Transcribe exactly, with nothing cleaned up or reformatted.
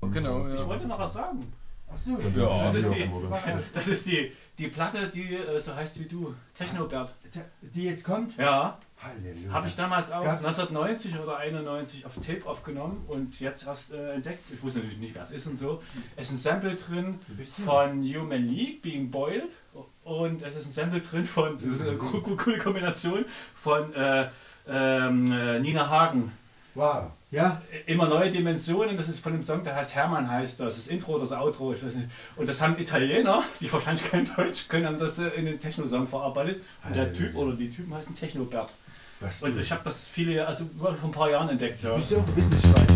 genau. Ich Ja. wollte noch was sagen. Achso, Ja. Das ist die, ja. das ist die, die Platte, die äh, so heißt wie du. Technobert. Die jetzt kommt? Ja. Halleluja. Habe ich damals auch Gab's? neunzehnhundertneunzig oder einundneunzig auf Tape aufgenommen und jetzt erst äh, entdeckt. Ich wusste natürlich nicht, wer es ist und so. Es ist ein Sample drin Du bist hier. von Human League, Being Boiled. Und es ist ein Sample drin von, das ist eine co- co- coole Kombination, von äh, ähm, äh, Nina Hagen. Wow. Ja? Immer neue Dimensionen, das ist von dem Song, der heißt Hermann, heißt das. Das Intro oder das Outro, ich weiß nicht. Und das haben Italiener, die wahrscheinlich kein Deutsch können, haben das äh, in den Techno-Song verarbeitet. Und der Typ oder die Typen heißen Technobert. Was Und du- ich habe das viele, also vor ein paar Jahren entdeckt. Ja. Bist du auch Business-Schwein?